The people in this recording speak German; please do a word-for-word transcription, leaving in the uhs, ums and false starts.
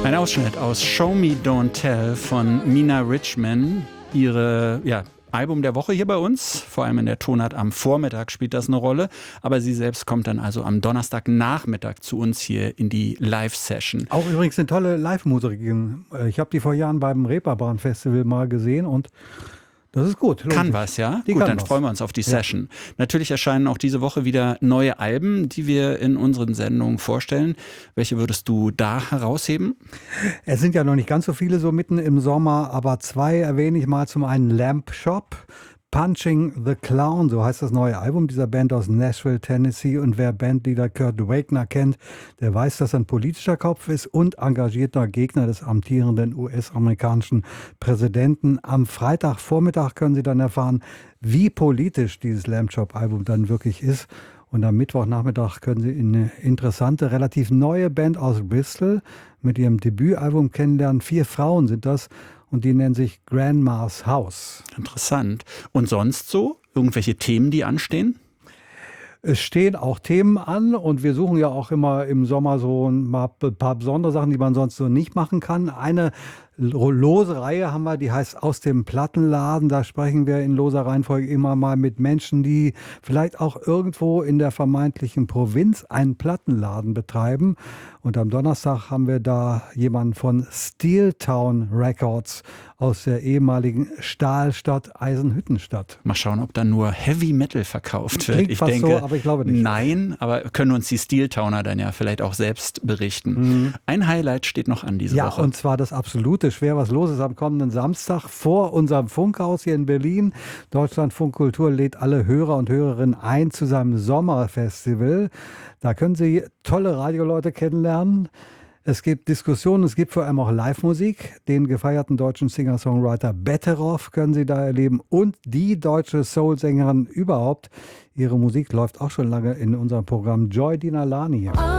Ein Ausschnitt aus Show Me Don't Tell von Mina Richman. Ihre ja, Album der Woche hier bei uns, vor allem in der Tonart am Vormittag spielt das eine Rolle. Aber sie selbst kommt dann also am Donnerstagnachmittag zu uns hier in die Live-Session. Auch übrigens eine tolle Live-Musikerin. Ich habe die vor Jahren beim Reeperbahn-Festival mal gesehen und das ist gut. Kann was, ja? Die gut, kann dann was. freuen wir uns auf die Ja. Session. Natürlich erscheinen auch diese Woche wieder neue Alben, die wir in unseren Sendungen vorstellen. Welche würdest du da herausheben? Es sind ja noch nicht ganz so viele so mitten im Sommer, aber zwei erwähne ich mal. Zum einen Lamp Shop, Punching the Clown, so heißt das neue Album dieser Band aus Nashville, Tennessee. Und wer Bandleader Kurt Wagner kennt, der weiß, dass er ein politischer Kopf ist und engagierter Gegner des amtierenden U S-amerikanischen Präsidenten. Am Freitagvormittag können Sie dann erfahren, wie politisch dieses Lamp Shop-Album dann wirklich ist. Und am Mittwochnachmittag können Sie eine interessante, relativ neue Band aus Bristol mit ihrem Debütalbum kennenlernen. Vier Frauen sind das und die nennen sich Grandma's House. Interessant. Und sonst so? Irgendwelche Themen, die anstehen? Es stehen auch Themen an und wir suchen ja auch immer im Sommer so ein paar besondere Sachen, die man sonst so nicht machen kann. Eine lose Reihe haben wir, die heißt Aus dem Plattenladen. Da sprechen wir in loser Reihenfolge immer mal mit Menschen, die vielleicht auch irgendwo in der vermeintlichen Provinz einen Plattenladen betreiben. Und am Donnerstag haben wir da jemanden von Steeltown Records aus der ehemaligen Stahlstadt Eisenhüttenstadt. Mal schauen, ob da nur Heavy Metal verkauft wird. Klingt Ich fast denke, so, aber ich glaube nicht. Nein, aber können uns die Steeltowner dann ja vielleicht auch selbst berichten. Mhm. Ein Highlight steht noch an diese Ja, Woche. und zwar das absolute Schwer, was los ist am kommenden Samstag vor unserem Funkhaus hier in Berlin. Deutschlandfunk Kultur lädt alle Hörer und Hörerinnen ein zu seinem Sommerfestival. Da können Sie tolle Radioleute kennenlernen. Es gibt Diskussionen, es gibt vor allem auch Live-Musik. Den gefeierten deutschen Singer-Songwriter Betteroff können Sie da erleben und die deutsche Soul-Sängerin überhaupt. Ihre Musik läuft auch schon lange in unserem Programm Joy Dinalani.